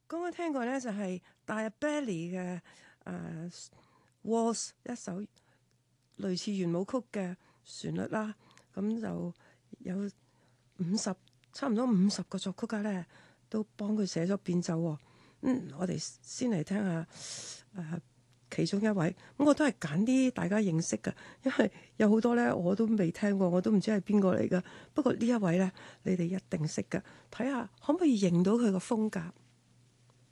剛剛聽過咧就係 Diabelli 嘅Waltz 一首類似圓舞曲嘅旋律啦，咁就有差唔多50個作曲家咧都幫佢寫咗變奏喎。我哋先嚟聽下其中一位，咁我都係揀啲大家認識嘅，因為有好多咧我都未聽過，我都唔知係邊個嚟㗎。不過呢一位咧，你哋一定識㗎，睇下可唔可以認到佢個風格。